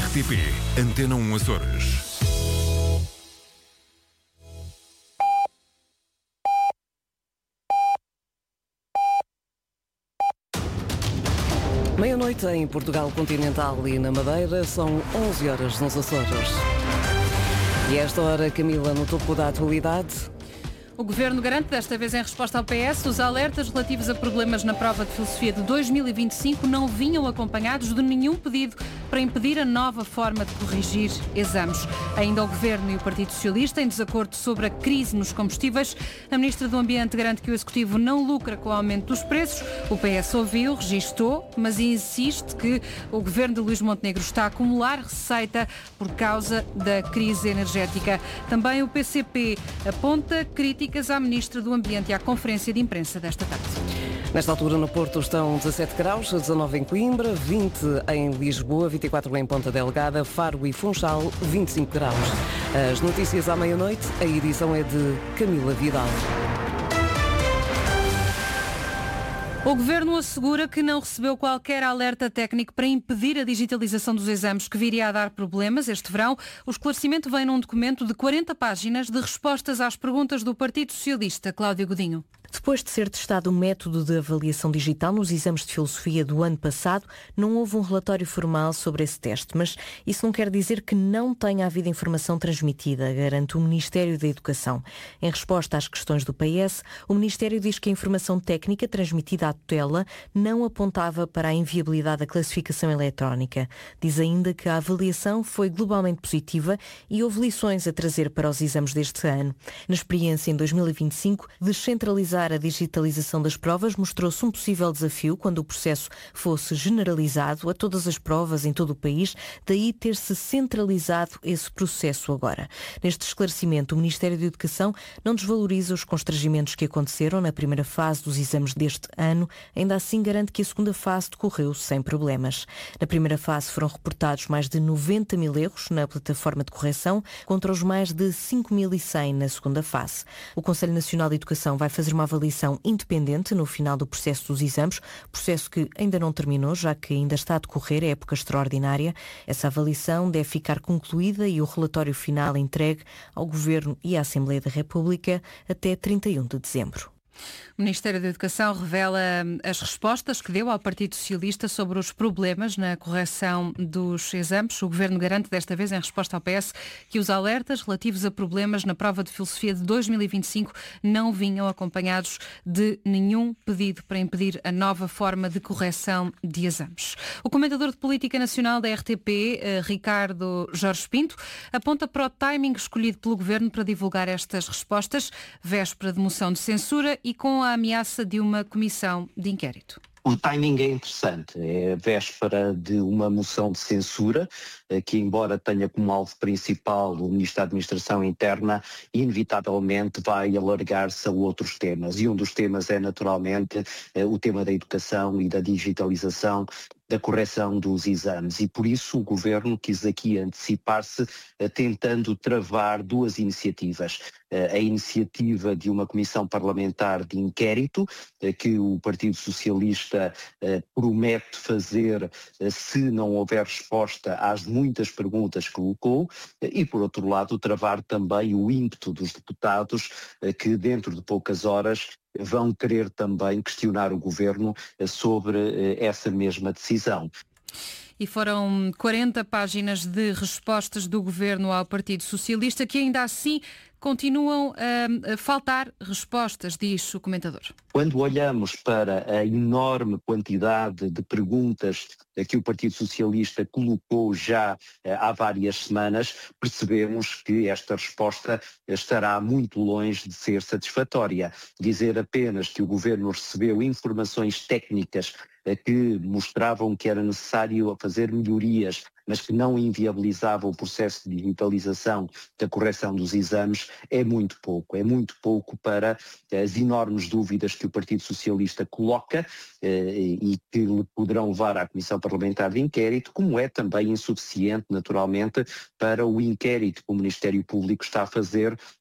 RTP Antena 1 Açores. Meia-noite em Portugal Continental e na Madeira, são 11 horas nos Açores. E a esta hora, Camila, no topo da atualidade. O Governo garante, desta vez em resposta ao PS, os alertas relativos a problemas na prova de filosofia de 2025 não vinham acompanhados de nenhum pedido para impedir a nova forma de corrigir exames. Ainda o Governo e o Partido Socialista em desacordo sobre a crise nos combustíveis. A Ministra do Ambiente garante que o Executivo não lucra com o aumento dos preços. O PS ouviu, registou, mas insiste que o Governo de Luís Montenegro está a acumular receita por causa da crise energética. Também o PCP aponta críticas à Ministra do Ambiente e à conferência de imprensa desta tarde. Nesta altura no Porto estão 17 graus, 19 em Coimbra, 20 em Lisboa, 24 em Ponta Delgada, Faro e Funchal, 25 graus. As notícias à meia-noite, a edição é de Camila Vidal. O Governo assegura que não recebeu qualquer alerta técnico para impedir a digitalização dos exames que viria a dar problemas este verão. O esclarecimento vem num documento de 40 páginas de respostas às perguntas do Partido Socialista. Cláudio Godinho. Depois de ser testado o método de avaliação digital nos exames de filosofia do ano passado, não houve um relatório formal sobre esse teste, mas isso não quer dizer que não tenha havido informação transmitida, garante o Ministério da Educação. Em resposta às questões do PS, o Ministério diz que a informação técnica transmitida à tutela não apontava para a inviabilidade da classificação eletrónica. Diz ainda que a avaliação foi globalmente positiva e houve lições a trazer para os exames deste ano. Na experiência em 2025, descentralizar a digitalização das provas mostrou-se um possível desafio quando o processo fosse generalizado a todas as provas em todo o país, daí ter-se centralizado esse processo agora. Neste esclarecimento, o Ministério da Educação não desvaloriza os constrangimentos que aconteceram na primeira fase dos exames deste ano, ainda assim garante que a segunda fase decorreu sem problemas. Na primeira fase foram reportados mais de 90 mil erros na plataforma de correção, contra os mais de 5.100 na segunda fase. O Conselho Nacional de Educação vai fazer uma avaliação independente no final do processo dos exames, processo que ainda não terminou, já que ainda está a decorrer a época extraordinária. Essa avaliação deve ficar concluída e o relatório final entregue ao Governo e à Assembleia da República até 31 de dezembro. O Ministério da Educação revela as respostas que deu ao Partido Socialista sobre os problemas na correção dos exames. O Governo garante, desta vez em resposta ao PS, que os alertas relativos a problemas na prova de filosofia de 2025 não vinham acompanhados de nenhum pedido para impedir a nova forma de correção de exames. O comentador de Política Nacional da RTP, Ricardo Jorge Pinto, aponta para o timing escolhido pelo Governo para divulgar estas respostas, véspera de moção de censura e com a ameaça de uma comissão de inquérito. O timing é interessante, é a véspera de uma moção de censura, que embora tenha como alvo principal o Ministro da Administração Interna, inevitavelmente vai alargar-se a outros temas. E um dos temas é naturalmente o tema da educação e da digitalização da correção dos exames, e por isso o Governo quis aqui antecipar-se tentando travar duas iniciativas. A iniciativa de uma comissão parlamentar de inquérito, que o Partido Socialista promete fazer se não houver resposta às muitas perguntas que colocou, e por outro lado travar também o ímpeto dos deputados que dentro de poucas horas vão querer também questionar o Governo sobre essa mesma decisão. E foram 40 páginas de respostas do Governo ao Partido Socialista que ainda assim continuam a faltar respostas, diz o comentador. Quando olhamos para a enorme quantidade de perguntas que o Partido Socialista colocou já há várias semanas, percebemos que esta resposta estará muito longe de ser satisfatória. Dizer apenas que o Governo recebeu informações técnicas que mostravam que era necessário fazer melhorias, mas que não inviabilizavam o processo de digitalização da correção dos exames, é muito pouco para as enormes dúvidas que o Partido Socialista coloca e que lhe poderão levar à Comissão Parlamentar de Inquérito, como é também insuficiente, naturalmente, para o inquérito que o Ministério Público está a fazer